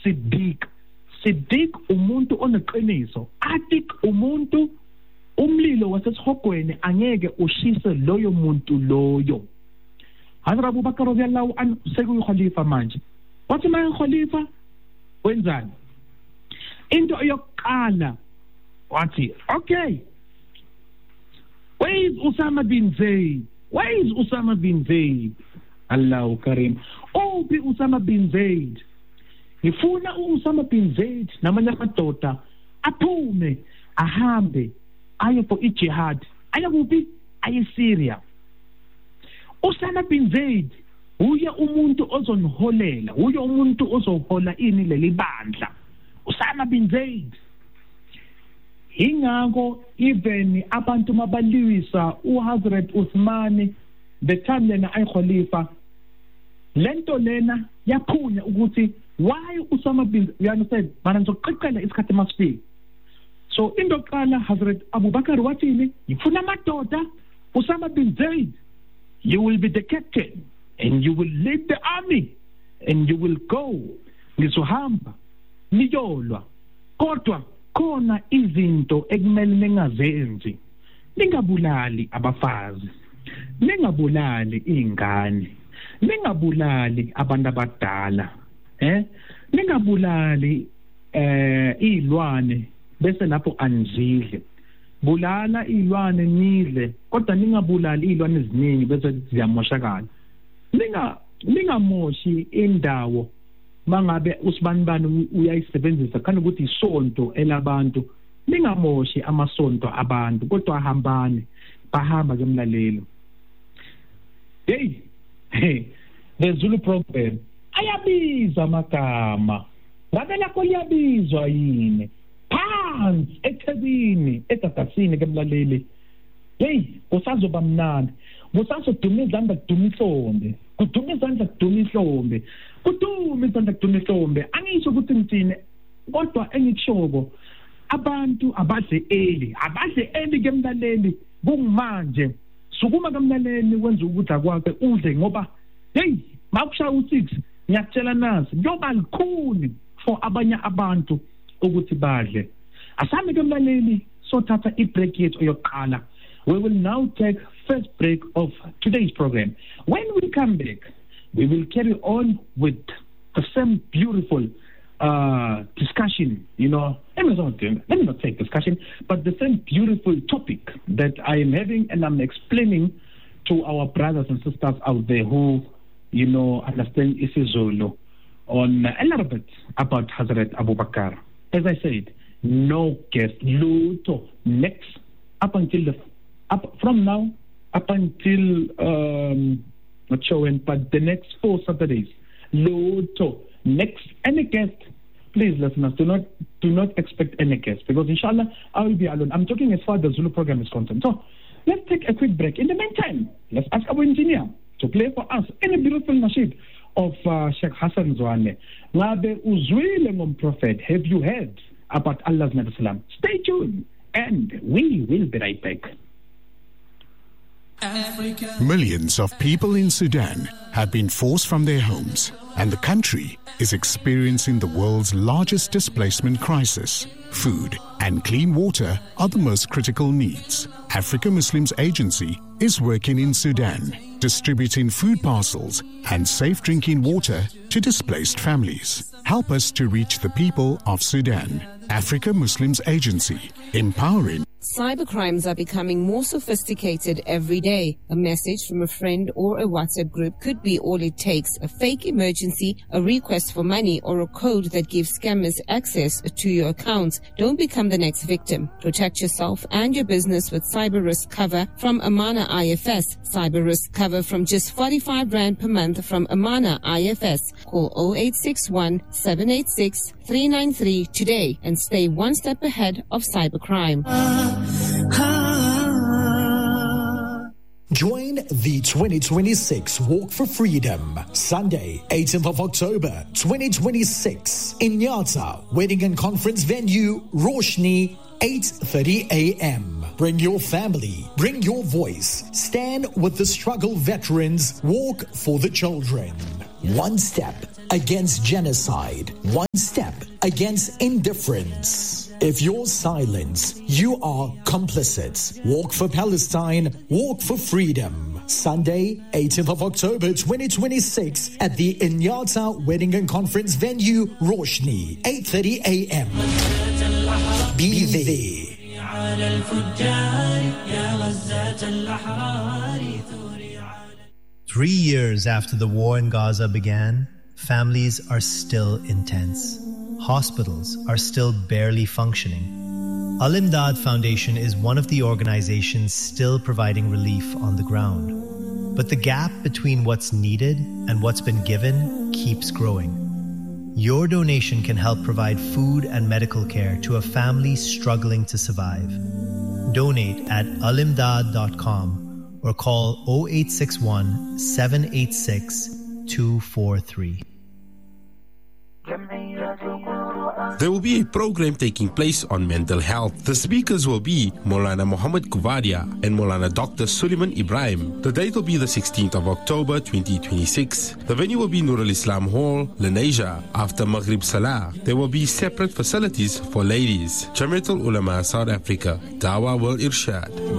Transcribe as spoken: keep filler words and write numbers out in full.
Siddiq. Siddiq umuntu oneqiniso. Atik umuntu umlilo wasesihogweni angeke ushise loyo muntu loyo. Hazrat Abu Bakar radhiyallahu anhu sekuyikhalifa manje. Wathi maye khalifa wenzani? Into yokuqala wathi, okay, where is Usama bin Zayd? Where is Usama bin Zayd? Allahu Karim. Oh, bi Usama bin Zayd. Ngifuna uUsama bin Zayd namanye amadoda aphume ahambe aye for ijihad. Aye kuphi? Aye Syria. Usama bin Zayd uye umuntu ozoniholela, uye umuntu ozohola ini leli bandla. Usama bin Zayd. Ingako even abantu mabaliwisa uHazrat Uthman the time lena ay khalifa, lento lena yaphunya ukuthi why Usama bin, you understand, mana ngizoqeqela isikhathi masifika. So into qala Hazrat Abu Bakar wathini, ngifuna amadoda. Usama bin Zayd, you will be the captain and you will lead the army and you will go. Ngizohamba niyolwa, kodwa khona izinto ekumele ningazenzi. Ningabulali abafazi, ningabulali ingane, ningabulali abantu abadala, eh ningabulali eh izilwane bese lapho anizidle. Bulala izilwane nidle, kodwa ningabulali izilwane eziningi bese ziyamoshakala. Ninga ningamoshi indawo mangabe usibanibani uyayisebenzisa kana ukuthi isonto elabantu. Ningamoshi amasonto abantu, kodwa ahambane bahamba ke mlalelo. Hey, hey, the Zulu program ayabiza amagama. Ngabe lakho liyabizwa yini? Phansi eThekwini, eGagasini ke mlaleli. Hey, usazoba mnandi. Musazoduma izandla kuduma ihlombe. Kuduma izandla kuduma ihlombe. Kuduma izandla kuduma ihlombe. Angisho ukuthi ngithini, kodwa engikushoko abantu abadle eli, abadle eli ke mlaleli kungimanje. Sukuma ke mlaleli wenza ukudla kwakhe udle ngoba hey, makushaya u six ngiyakutshela nasi njoba likhuni for abanye abantu ukuthi badle. Asami ke mlaleli sothatha i-break yethu yokuqala. We will now take first break of today's program. When we come back, we will carry on with the same beautiful uh, discussion, you know, let me, not, let me not take discussion, but the same beautiful topic that I am having and I'm explaining to our brothers and sisters out there who, you know, understand isiZulu on a little bit about Hazrat Abu Bakar. As I said, no guest, luto, next, up until the Up from now, up until um, not sure when, but the next four Saturdays, Loto. Next, any guest, please listeners, do not do not expect any guest because inshallah I will be alone. I'm talking as far as the Zulu program is concerned. So let's take a quick break. In the meantime, let's ask our engineer to play for us any beautiful nasheed of uh, Sheikh Hassan Zwane. Ngabe uzwile ngom prophet. Have you heard about Allah's Nabi Sallam? Stay tuned, and we will be right back. Africa. Millions of people in Sudan have been forced from their homes, and the country is experiencing the world's largest displacement crisis. Food and clean water are the most critical needs. Africa Muslims Agency is working in Sudan, distributing food parcels and safe drinking water to displaced families. Help us to reach the people of Sudan. Africa Muslims Agency, empowering. Cybercrimes are becoming more sophisticated every day. A message from a friend or a WhatsApp group could be all it takes. A fake emergency, a request for money, or a code that gives scammers access to your accounts. Don't become the next victim. Protect yourself and your business with Cyber Risk Cover from Amana I F S. Cyber Risk Cover from just forty-five rand per month from Amana I F S. Call zero eight six one, seven eight six, three nine three today and stay one step ahead of cybercrime. Join the twenty twenty-six Walk for Freedom, Sunday, eighteenth of October, twenty twenty-six, in Nyata, wedding and conference venue, Roshni, eight thirty a.m. Bring your family, bring your voice, stand with the struggle veterans, walk for the children. One step against genocide. One step against indifference. If you're silent, you are complicit. Walk for Palestine, walk for freedom. Sunday, eighteenth of October twenty twenty-six at the Inyata Wedding and Conference Venue, Roshni, eight thirty a.m. Be there. Three years after the war in Gaza began, families are still intense. Hospitals are still barely functioning. Al-Imdad Foundation is one of the organizations still providing relief on the ground. But the gap between what's needed and what's been given keeps growing. Your donation can help provide food and medical care to a family struggling to survive. Donate at alimdad dot com or call oh eight six one, seven eight six, two four three. There will be a program taking place on mental health. The speakers will be Maulana Muhammad Kuvadia and Maulana Doctor Suleiman Ibrahim. The date will be the sixteenth of October twenty twenty-six. The venue will be Nur al-Islam Hall, Lenasia. After Maghrib Salah, there will be separate facilities for ladies. Jamiatul Ulama South Africa, Dawah wal Irshad.